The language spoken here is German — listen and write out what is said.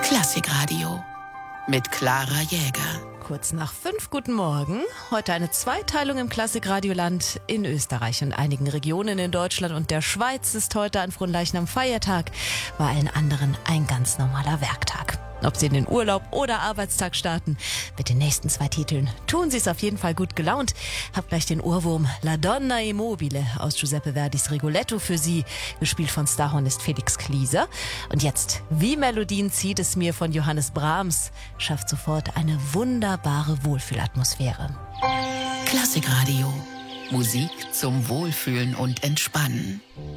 Klassikradio mit Clara Jäger. Kurz nach 5, guten Morgen. Heute eine Zweiteilung im Klassikradioland. In Österreich und einigen Regionen in Deutschland und der Schweiz ist heute an Fronleichnam Feiertag, bei allen anderen ein ganz normaler Werktag. Ob Sie in den Urlaub oder Arbeitstag starten, mit den nächsten 2 Titeln tun Sie es auf jeden Fall gut gelaunt. Hab gleich den Ohrwurm La Donna e Mobile aus Giuseppe Verdis Rigoletto für Sie, gespielt von Starhornist Felix Klieser. Und jetzt, wie Melodien zieht es mir von Johannes Brahms, schafft sofort eine wunderbare Wohlfühlatmosphäre. Klassikradio. Musik zum Wohlfühlen und Entspannen.